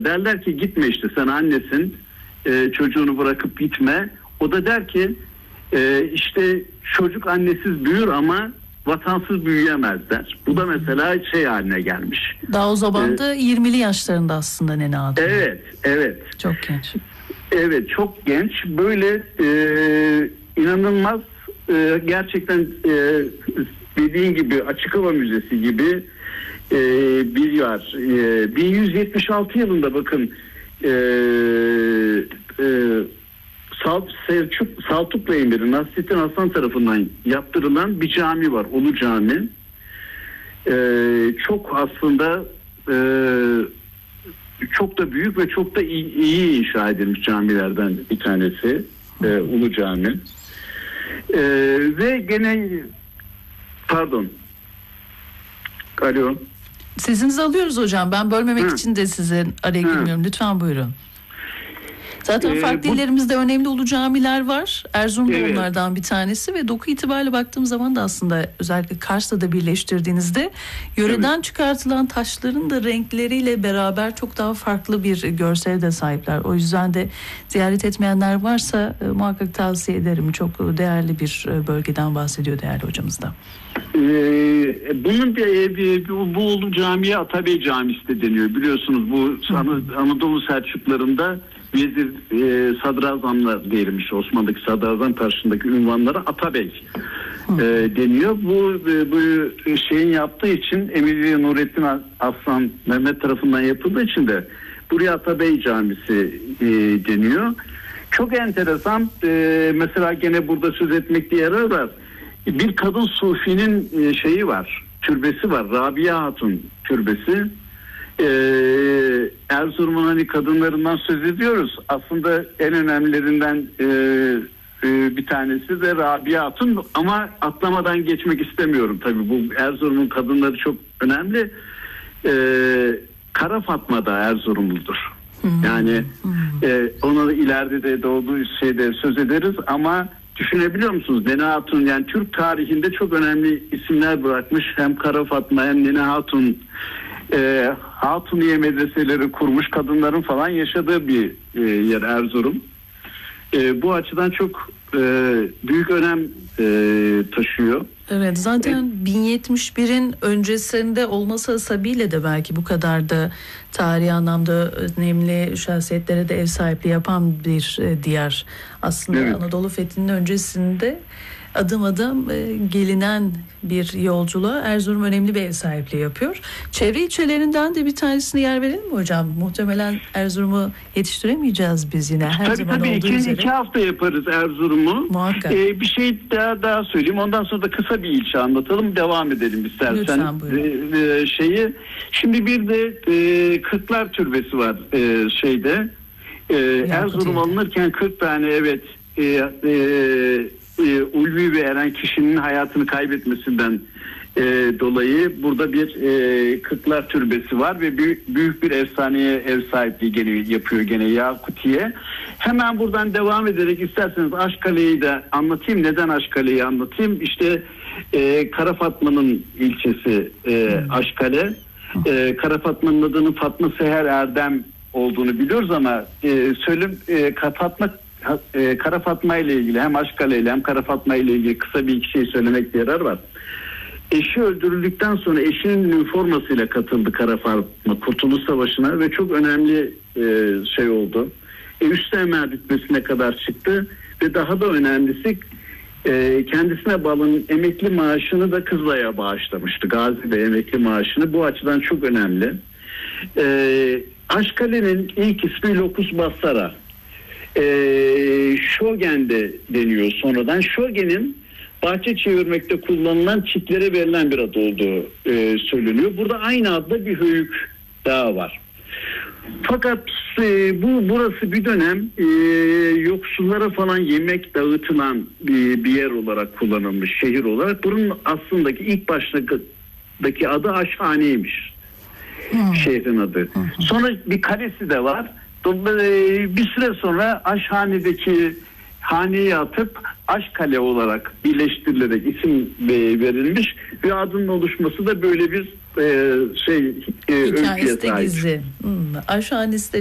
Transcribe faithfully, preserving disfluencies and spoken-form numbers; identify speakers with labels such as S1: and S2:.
S1: Derler ki gitme işte sen annesin, e, çocuğunu bırakıp gitme. O da der ki e, işte çocuk annesiz büyür ama vatansız büyüyemez der. Bu da mesela şey haline gelmiş.
S2: Daha o zaman da ee, yirmili yaşlarında aslında Nene Hatun.
S1: Evet, evet.
S2: Çok genç.
S1: Evet, çok genç. Böyle e, inanılmaz e, gerçekten e, dediğin gibi açık hava müzesi gibi e, bir yer. E, bin yüz yetmiş altı yılında bakın e, e, Salt, Selçuk, Saltuklu Emiri Nasrettin Hasan tarafından yaptırılan bir cami var. Ulu Cami. Ee, çok aslında e, çok da büyük ve çok da iyi, iyi inşa edilmiş camilerden bir tanesi. Ee, Ulu Cami. Ee, ve gene pardon. Alo.
S2: Sesinizi alıyoruz hocam. Ben bölmemek Hı. için de sizin araya girmiyorum. Lütfen buyurun. Zaten farklı ee, bu... illerimizde önemli ulu camiler var. Erzurum da evet. onlardan bir tanesi ve doku itibariyle baktığım zaman da aslında özellikle Kars'ta da birleştirdiğinizde yöreden evet. çıkartılan taşların da renkleriyle beraber çok daha farklı bir görsele de sahipler. O yüzden de ziyaret etmeyenler varsa e, muhakkak tavsiye ederim. Çok değerli bir bölgeden bahsediyor değerli hocamız da.
S1: Ee, bunun bir, bir, bu, bu ulu camiye Atabey Camisi de deniyor. Biliyorsunuz bu Anadolu Selçuklarında vezir e, sadrazamlar değilmiş. Osmanlı'daki sadrazam karşısındaki ünvanlara Atabey e, deniyor. Bu e, bu şeyin yaptığı için Emevi Nurettin Aslan Mehmet tarafından yapıldığı için de buraya Atabey Camisi e, deniyor. Çok enteresan. E, mesela gene burada söz etmekte yarar var. Bir kadın sufinin e, şeyi var. Türbesi var. Rabia Hatun türbesi. Ee, Erzurum'un hani kadınlarından söz ediyoruz. Aslında en önemlilerinden e, e, bir tanesi de Rabia Hatun ama atlamadan geçmek istemiyorum tabii. Bu Erzurum'un kadınları çok önemli. Ee, Kara Fatma da Erzurumludur. Yani e, ona ileride de doğduğu şeyde söz ederiz ama düşünebiliyor musunuz? Nene Hatun yani Türk tarihinde çok önemli isimler bırakmış. Hem Kara Fatma hem Nene Hatun. E, Hatuniye medreseleri kurmuş kadınların falan yaşadığı bir e, yer Erzurum. E, bu açıdan çok e, büyük önem e, taşıyor.
S2: Evet zaten e, bin yetmiş birin öncesinde olması hasebiyle de belki bu kadar da tarihi anlamda önemli şahsiyetlere de ev sahipliği yapan bir e, diyar. Aslında evet. Anadolu Fethi'nin öncesinde adım adım e, gelinen bir yolculuğa Erzurum önemli bir ev sahipliği yapıyor. Çevre ilçelerinden de bir tanesine yer verelim mi hocam? Muhtemelen Erzurum'u yetiştiremeyeceğiz biz yine. Her
S1: tabii
S2: zaman
S1: tabii
S2: olduğu
S1: iki,
S2: üzere.
S1: iki hafta yaparız Erzurum'u.
S2: Muhakkak.
S1: Ee, bir şey daha daha söyleyeyim. Ondan sonra da kısa bir ilçe anlatalım. Devam edelim istersen.
S2: Lütfen buyurun.
S1: Ee, şeyi. Şimdi bir de e, Kırklar Türbesi var e, şeyde. E, Erzurum alınırken kırk tane evet e, e, E, ulvi ve eren kişinin hayatını kaybetmesinden e, dolayı burada bir e, Kırklar Türbesi var ve büyük, büyük bir efsaneye ev sahipliği gene, yapıyor gene Yakutiye. Hemen buradan devam ederek isterseniz Aşkale'yi de anlatayım. Neden Aşkale'yi anlatayım? İşte e, Kara Fatma'nın ilçesi e, Aşkale. E, Kara Fatma'nın adının Fatma Seher Erdem olduğunu biliyoruz ama e, söyleyeyim e, Fatma Kara Fatma ile ilgili hem Aşkale ile hem Kara Fatma ile ilgili kısa bir iki şey söylemekte yarar var. Eşi öldürüldükten sonra eşinin üniformasıyla katıldı Kara Fatma Kurtuluş Savaşı'na ve çok önemli e, şey oldu. E, Üsteğmen rütbesine kadar çıktı ve daha da önemlisi e, kendisine bağlı emekli maaşını da Kızılay'a bağışlamıştı. Gazi Bey emekli maaşını. Bu açıdan çok önemli. E, Aşkale'nin ilk ismi Lokus Bassara. Ee, Şogen de deniyor sonradan. Şogen'in bahçe çevirmekte kullanılan çitlere verilen bir ad olduğu e, söyleniyor. Burada aynı adda bir höyük daha var. Fakat e, bu burası bir dönem e, yoksullara falan yemek dağıtılan bir, bir yer olarak kullanılmış, şehir olarak. Bunun aslındaki ilk baştaki adı Aşhane'ymiş. Hmm. Şehrin adı. Hmm. Sonra bir kalesi de var. Bir süre sonra Aşhane'deki haneyi atıp Aşkale olarak birleştirilerek isim verilmiş ve adının oluşması da böyle bir e, şey e,
S2: Hikayesi
S1: öyküye
S2: de
S1: sahip.
S2: gizli. Hmm. Ay şu an liste